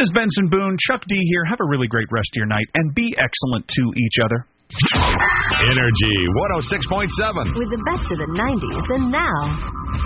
is Benson Boone. Chuck D here. Have a really great rest of your night, and be excellent to each other. Energy 106.7. With the best of the 90s and now.